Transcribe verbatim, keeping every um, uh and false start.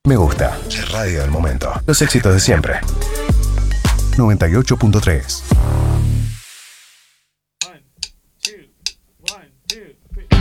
Me gusta. La radio del momento. Los éxitos de siempre. noventa y ocho punto tres. One, two, one, two, three.